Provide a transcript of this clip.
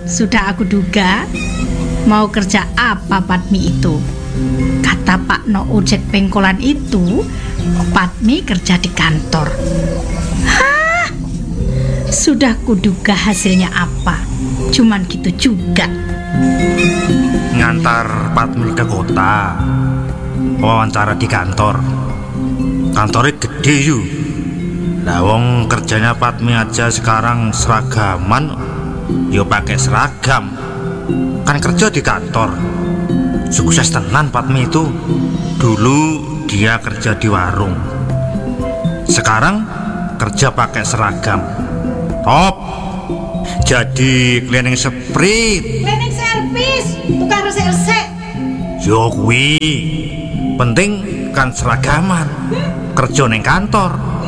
Sudah aku duga mau kerja apa Patmi itu. Kata Pak No ojek pengkolan itu, Patmi kerja di kantor. Hah? Sudah kuduga hasilnya apa. Cuman gitu juga. Ngantar Patmi ke kota, wawancara di kantor. Kantornya gede yuk. Lah wong kerjanya Patmi aja sekarang seragaman, yo pakai seragam. Kan kerja di kantor. Sukses tenan Patmi itu. Dulu dia kerja di warung. Sekarang kerja pakai seragam. Top. Jadi cleaning sprit. Cleaning service, tukang resek-resek. Yo kuwi. Penting kan seragaman. Kerja ning kantor.